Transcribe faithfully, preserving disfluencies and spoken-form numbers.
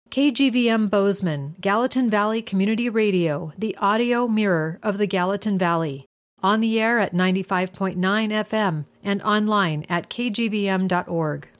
K G V M Bozeman, Gallatin Valley Community Radio, the audio mirror of the Gallatin Valley. On the air at ninety-five point nine F M and online at k g v m dot org.